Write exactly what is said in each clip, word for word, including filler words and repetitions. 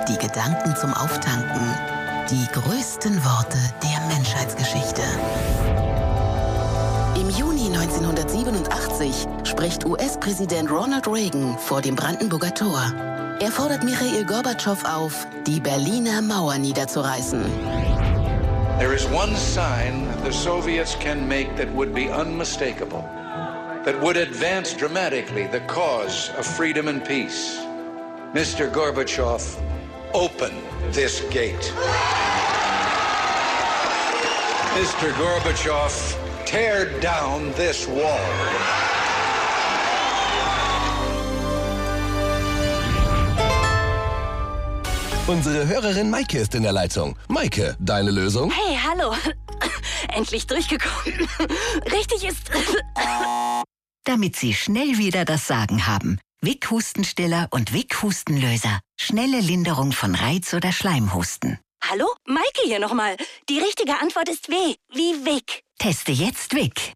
die Gedanken zum Auftanken, die größten Worte der Menschheitsgeschichte. Im Juni neunzehnhundertsiebenundachtzig spricht U S-Präsident Ronald Reagan vor dem Brandenburger Tor. Er fordert Michail Gorbatschow auf, die Berliner Mauer niederzureißen. There is one sign the Soviets can make that would be unmistakable, that would advance dramatically the cause of freedom and peace. Mister Gorbachev, open this gate. Mister Gorbachev, tear down this wall. Unsere Hörerin Maike ist in der Leitung. Maike, deine Lösung? Hey, hallo. Endlich durchgekommen. Richtig ist... Damit Sie schnell wieder das Sagen haben. Vic Hustenstiller und Vic Hustenlöser. Schnelle Linderung von Reiz- oder Schleimhusten. Hallo? Maike hier nochmal. Die richtige Antwort ist W, wie Vic. Teste jetzt Vic.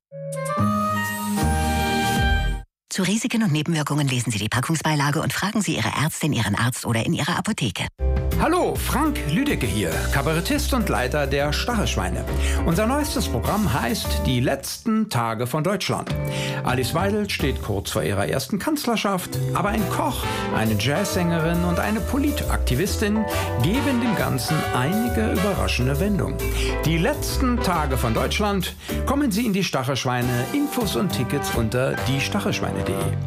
Zu Risiken und Nebenwirkungen lesen Sie die Packungsbeilage und fragen Sie Ihre Ärztin, Ihren Arzt oder in Ihrer Apotheke. Hallo, Frank Lüdecke hier, Kabarettist und Leiter der Stachelschweine. Unser neuestes Programm heißt Die letzten Tage von Deutschland. Alice Weidel steht kurz vor ihrer ersten Kanzlerschaft, aber ein Koch, eine Jazzsängerin und eine Politaktivistin geben dem Ganzen einige überraschende Wendungen. Die letzten Tage von Deutschland. Kommen Sie in die Stachelschweine. Infos und Tickets unter die stachelschweine punkt de.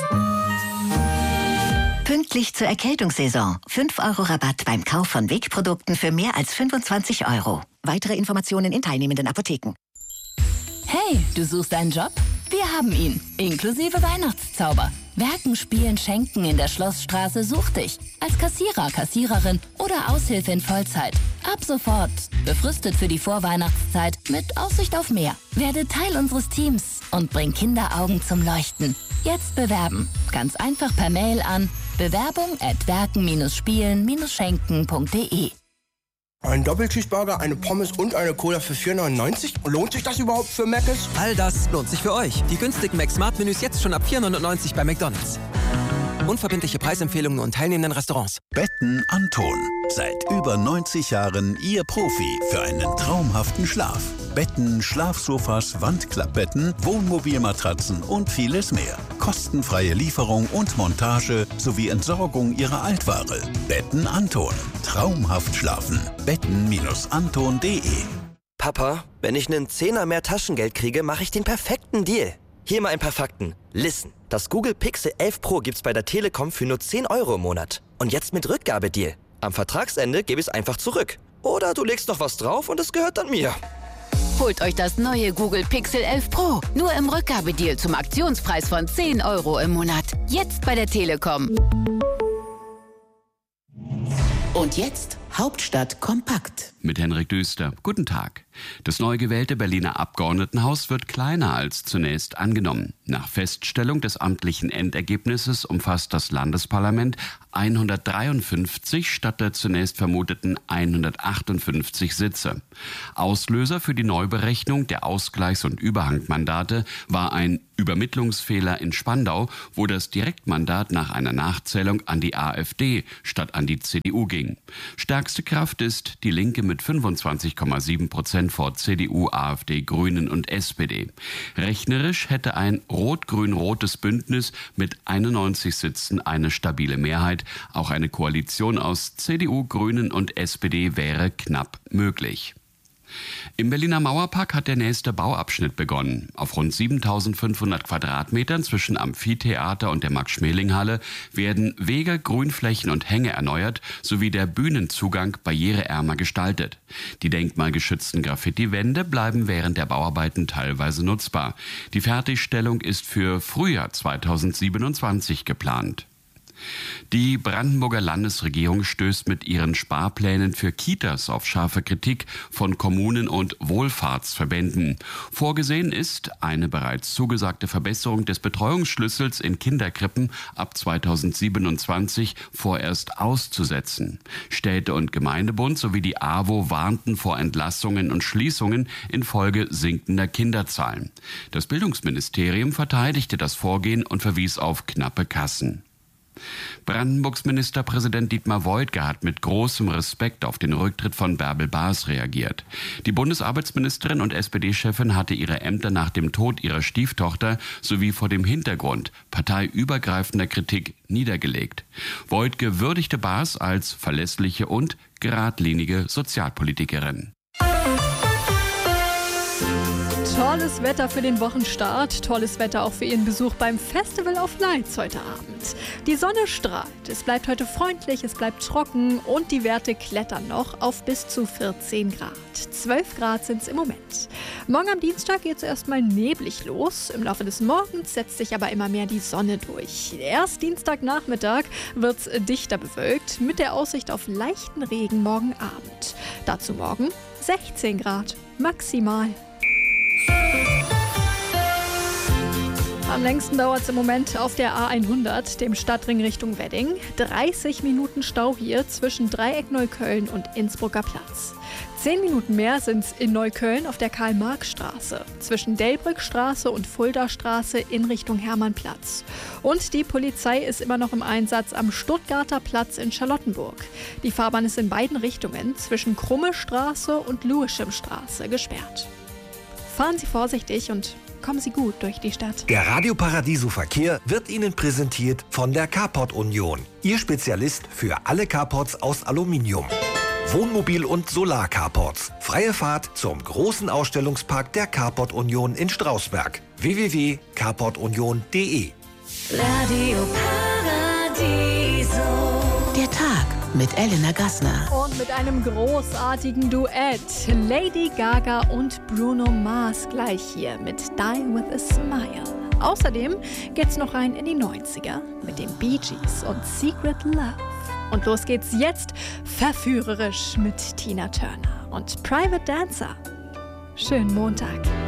Pünktlich zur Erkältungssaison. fünf Euro Rabatt beim Kauf von Vic-Produkten für mehr als fünfundzwanzig Euro. Weitere Informationen in teilnehmenden Apotheken. Hey, du suchst einen Job? Wir haben ihn, inklusive Weihnachtszauber. Werken, Spielen, Schenken in der Schlossstraße sucht dich. Als Kassierer, Kassiererin oder Aushilfe in Vollzeit. Ab sofort. Befristet für die Vorweihnachtszeit mit Aussicht auf mehr. Werde Teil unseres Teams und bring Kinderaugen zum Leuchten. Jetzt bewerben. Ganz einfach per Mail an bewerbung at werken spielen schenken punkt de. Ein Doppelcheeseburger, eine Pommes und eine Cola für vier neunundneunzig? Lohnt sich das überhaupt für Mc's? All das lohnt sich für euch. Die günstigen Mac-Smart-Menüs jetzt schon ab vier neunundneunzig bei McDonald's. Unverbindliche Preisempfehlungen und teilnehmenden Restaurants. Betten Anton. Seit über neunzig Jahren Ihr Profi für einen traumhaften Schlaf. Betten, Schlafsofas, Wandklappbetten, Wohnmobilmatratzen und vieles mehr. Kostenfreie Lieferung und Montage sowie Entsorgung Ihrer Altware. Betten Anton. Traumhaft schlafen. Betten Anton punkt de. Papa, wenn ich einen Zehner mehr Taschengeld kriege, mache ich den perfekten Deal. Hier mal ein paar Fakten. Listen, das Google Pixel elf Pro gibt's bei der Telekom für nur zehn Euro im Monat. Und jetzt mit Rückgabedeal. Am Vertragsende gebe ich es einfach zurück. Oder du legst noch was drauf und es gehört dann mir. Holt euch das neue Google Pixel elf Pro. Nur im Rückgabedeal zum Aktionspreis von zehn Euro im Monat. Jetzt bei der Telekom. Und jetzt Hauptstadt kompakt. Mit Henrik Düster. Guten Tag. Das neu gewählte Berliner Abgeordnetenhaus wird kleiner als zunächst angenommen. Nach Feststellung des amtlichen Endergebnisses umfasst das Landesparlament hundertdreiundfünfzig statt der zunächst vermuteten hundertachtundfünfzig Sitze. Auslöser für die Neuberechnung der Ausgleichs- und Überhangmandate war ein Übermittlungsfehler in Spandau, wo das Direktmandat nach einer Nachzählung an die AfD statt an die C D U ging. Stärkste Kraft ist die Linke mit fünfundzwanzig Komma sieben Prozent vor C D U, AfD, Grünen und S P D. Rechnerisch hätte ein rot-grün-rotes Bündnis mit einundneunzig Sitzen eine stabile Mehrheit. Auch eine Koalition aus C D U, Grünen und S P D wäre knapp möglich. Im Berliner Mauerpark hat der nächste Bauabschnitt begonnen. Auf rund siebentausendfünfhundert Quadratmetern zwischen Amphitheater und der Max-Schmeling-Halle werden Wege, Grünflächen und Hänge erneuert, sowie der Bühnenzugang barriereärmer gestaltet. Die denkmalgeschützten Graffiti-Wände bleiben während der Bauarbeiten teilweise nutzbar. Die Fertigstellung ist für Frühjahr zweitausendsiebenundzwanzig geplant. Die Brandenburger Landesregierung stößt mit ihren Sparplänen für Kitas auf scharfe Kritik von Kommunen und Wohlfahrtsverbänden. Vorgesehen ist eine bereits zugesagte Verbesserung des Betreuungsschlüssels in Kinderkrippen ab zweitausendsiebenundzwanzig vorerst auszusetzen. Städte- und Gemeindebund sowie die A W O warnten vor Entlassungen und Schließungen infolge sinkender Kinderzahlen. Das Bildungsministerium verteidigte das Vorgehen und verwies auf knappe Kassen. Brandenburgs Ministerpräsident Dietmar Woidke hat mit großem Respekt auf den Rücktritt von Bärbel Baas reagiert. Die Bundesarbeitsministerin und S P D-Chefin hatte ihre Ämter nach dem Tod ihrer Stieftochter sowie vor dem Hintergrund parteiübergreifender Kritik niedergelegt. Woidke würdigte Baas als verlässliche und geradlinige Sozialpolitikerin. Tolles Wetter für den Wochenstart, tolles Wetter auch für Ihren Besuch beim Festival of Lights heute Abend. Die Sonne strahlt, es bleibt heute freundlich, es bleibt trocken und die Werte klettern noch auf bis zu vierzehn Grad. zwölf Grad sind es im Moment. Morgen am Dienstag geht es erstmal neblig los. Im Laufe des Morgens setzt sich aber immer mehr die Sonne durch. Erst Dienstagnachmittag wird es dichter bewölkt mit der Aussicht auf leichten Regen morgen Abend. Dazu morgen sechzehn Grad maximal. Am längsten dauert es im Moment auf der A hundert, dem Stadtring Richtung Wedding. dreißig Minuten Stau hier zwischen Dreieck-Neukölln und Innsbrucker Platz. zehn Minuten mehr sind es in Neukölln auf der Karl-Marx-Straße, zwischen Delbrückstraße und Fuldastraße in Richtung Hermannplatz. Und die Polizei ist immer noch im Einsatz am Stuttgarter Platz in Charlottenburg. Die Fahrbahn ist in beiden Richtungen zwischen Krumme Straße und Lewischem-Straße gesperrt. Fahren Sie vorsichtig und kommen Sie gut durch die Stadt. Der Radio Paradiso Verkehr wird Ihnen präsentiert von der Carport Union. Ihr Spezialist für alle Carports aus Aluminium. Wohnmobil- und Solar-Carports. Freie Fahrt zum großen Ausstellungspark der Carport Union in Strausberg. w w w punkt carport union punkt d e. Radio Paradiso. Der Tag mit Elena Gassner. Und mit einem großartigen Duett. Lady Gaga und Bruno Mars gleich hier mit Die With A Smile. Außerdem geht's noch rein in die neunziger mit den Bee Gees und Secret Love. Und los geht's jetzt verführerisch mit Tina Turner und Private Dancer. Schönen Montag.